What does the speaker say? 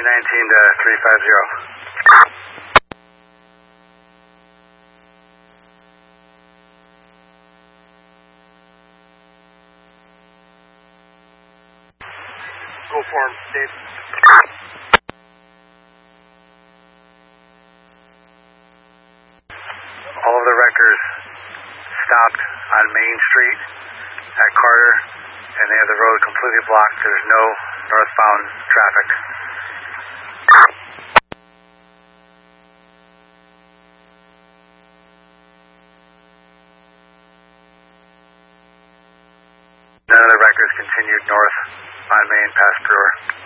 319 to 350. Go for him, Dave. All of the wreckers stopped on Main Street at Carter, and they have the road completely blocked. There's no northbound traffic. None of the wreckers continued north on Main past Brewer.